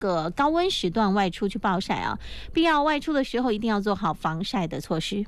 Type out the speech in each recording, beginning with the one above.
个高温时段外出去暴晒啊，必要外出的时候一定要做好防晒的措施。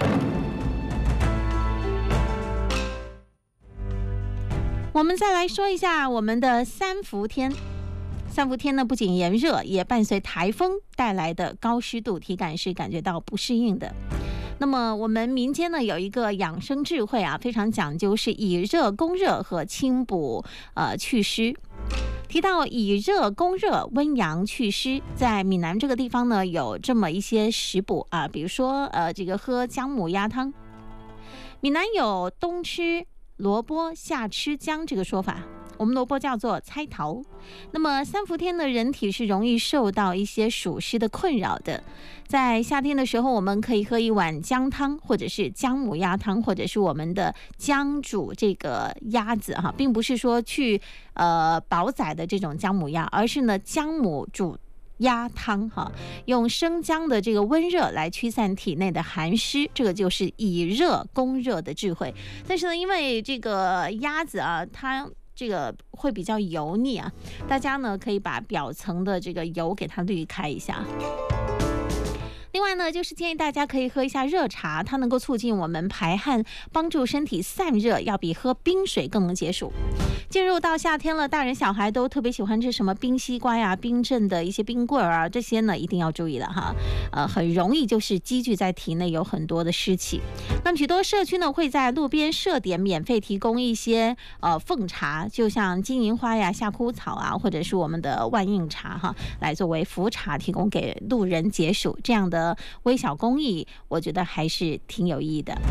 我们再来说一下我们的三伏天。三伏天呢，不仅炎热，也伴随台风带来的高湿度，体感是感觉到不适应的。那么我们民间呢有一个养生智慧啊，非常讲究是以热攻热和清补祛湿。提到以热攻热、温阳祛湿，在闽南这个地方呢有这么一些食补啊，比如说这个喝姜母鸭汤。闽南有冬吃萝卜夏吃姜这个说法，我们萝卜叫做菜头。那么三伏天的人体是容易受到一些暑湿的困扰的，在夏天的时候我们可以喝一碗姜汤，或者是姜母鸭汤，或者是我们的姜煮这个鸭子哈，并不是说去煲仔的这种姜母鸭，而是呢姜母煮鸭汤哈，用生姜的这个温热来驱散体内的寒湿，这个就是以热攻热的智慧。但是呢，因为这个鸭子啊，它这个会比较油腻啊，大家呢可以把表层的这个油给它滤开一下。另外呢，就是建议大家可以喝一下热茶，它能够促进我们排汗，帮助身体散热，要比喝冰水更能解暑。进入到夏天了，大人小孩都特别喜欢吃什么冰西瓜呀、冰镇的一些冰棍啊，这些呢一定要注意了哈。很容易就是积聚在体内有很多的湿气。那么许多社区呢会在路边设点免费提供一些奉茶，就像金银花呀、夏枯草啊，或者是我们的万应茶哈，来作为伏茶提供给路人解暑，这样的微小公益，我觉得还是挺有意义的。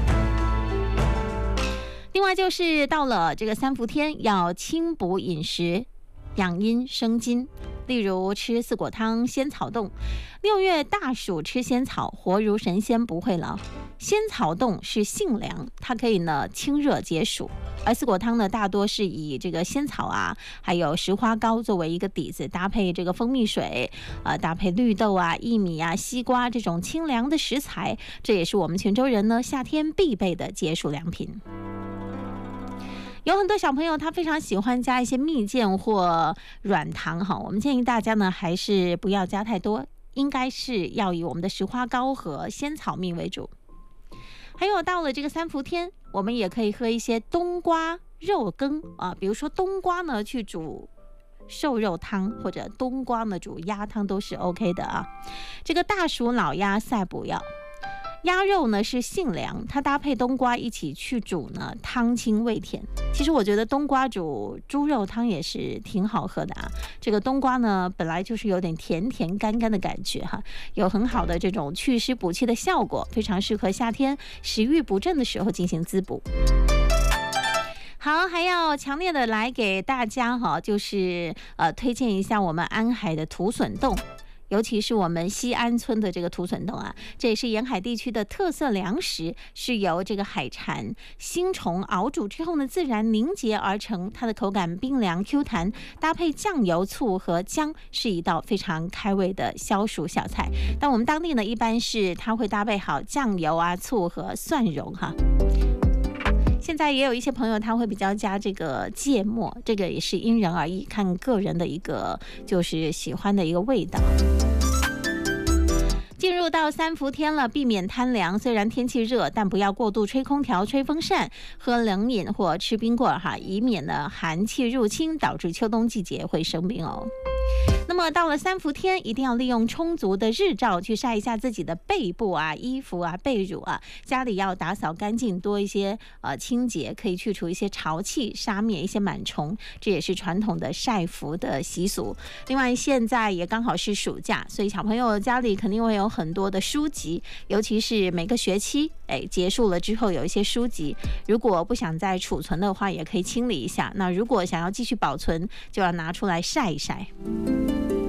另外就是到了这个三伏天，要清补饮食，养阴生津。例如吃四果汤、仙草冻。6月大暑吃仙草，活如神仙不会老。仙草冻是性凉，它可以呢清热解暑，而四果汤呢大多是以这个仙草啊，还有石花膏作为一个底子，搭配这个蜂蜜水，搭配绿豆啊、薏米啊、西瓜这种清凉的食材，这也是我们泉州人呢夏天必备的解暑良品。有很多小朋友他非常喜欢加一些蜜饯或软糖哈，我们建议大家呢还是不要加太多，应该是要以我们的石花膏和仙草蜜为主。还有到了这个三伏天，我们也可以喝一些冬瓜肉羹啊，比如说冬瓜呢去煮瘦肉汤，或者冬瓜呢煮鸭汤都是 OK 的啊。这个大暑老鸭赛补药。鸭肉呢是性凉，它搭配冬瓜一起去煮呢，汤清味甜。其实我觉得冬瓜煮猪肉汤也是挺好喝的啊。这个冬瓜呢本来就是有点甜甜干干的感觉哈，有很好的这种祛湿补气的效果，非常适合夏天食欲不振的时候进行滋补。好，还要强烈的来给大家哈，就是推荐一下我们安海的土笋冻。尤其是我们西安村的这个土笋冻啊，这也是沿海地区的特色粮食，是由这个海产新虫熬煮之后呢，自然凝结而成，它的口感冰凉 Q 弹，搭配酱油、醋和姜，是一道非常开胃的消暑小菜。但我们当地呢，一般是它会搭配好酱油啊、醋和蒜蓉哈。现在也有一些朋友他会比较加这个芥末，这个也是因人而异，看个人的一个就是喜欢的一个味道。进入到三伏天了，避免贪凉。虽然天气热，但不要过度吹空调、吹风扇、喝冷饮或吃冰棍哈，以免呢寒气入侵，导致秋冬季节会生病哦。那么到了三伏天，一定要利用充足的日照去晒一下自己的背部啊、衣服啊、被褥啊，家里要打扫干净，多一些清洁，可以去除一些潮气，杀灭一些螨虫，这也是传统的晒服的习俗。另外，现在也刚好是暑假，所以小朋友家里肯定会有很多的书籍，尤其是每个学期结束了之后有一些书籍，如果不想再储存的话，也可以清理一下。那如果想要继续保存，就要拿出来晒一晒。